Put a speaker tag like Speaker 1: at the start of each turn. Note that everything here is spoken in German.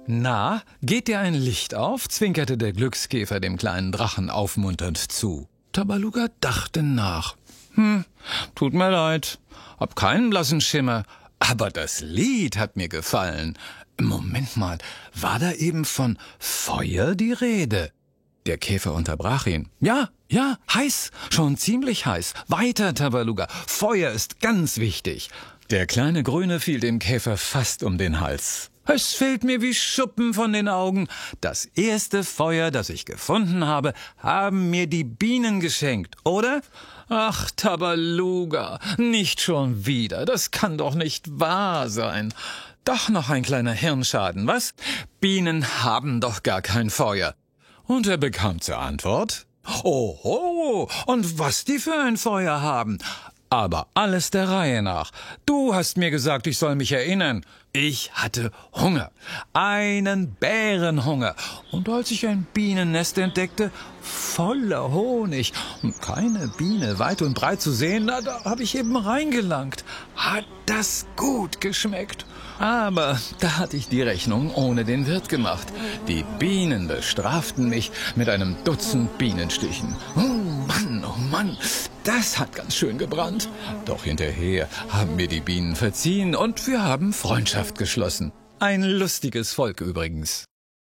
Speaker 1: Na, geht dir ein Licht auf?, zwinkerte der Glückskäfer dem kleinen Drachen aufmunternd zu. Tabaluga dachte nach. Tut mir leid, hab keinen blassen Schimmer, aber das Lied hat mir gefallen. Moment mal, war da eben von Feuer die Rede? Der Käfer unterbrach ihn. Ja, heiß, schon ziemlich heiß. Weiter, Tabaluga, Feuer ist ganz wichtig. Der kleine Grüne fiel dem Käfer fast um den Hals. Es fällt mir wie Schuppen von den Augen. Das erste Feuer, das ich gefunden habe, haben mir die Bienen geschenkt, oder? Ach, Tabaluga, nicht schon wieder. Das kann doch nicht wahr sein. Doch noch ein kleiner Hirnschaden, was? Bienen haben doch gar kein Feuer. Und er bekam zur Antwort: Oho, und was die für ein Feuer haben. Aber alles der Reihe nach. Du hast mir gesagt, ich soll mich erinnern. Ich hatte Hunger, einen Bärenhunger. Und als ich ein Bienennest entdeckte, voller Honig und keine Biene weit und breit zu sehen, da habe ich eben reingelangt. Hat das gut geschmeckt. Aber da hatte ich die Rechnung ohne den Wirt gemacht. Die Bienen bestraften mich mit einem Dutzend Bienenstichen. Oh Mann, das hat ganz schön gebrannt. Doch hinterher haben mir die Bienen verziehen und wir haben Freundschaft geschlossen. Ein lustiges Volk übrigens.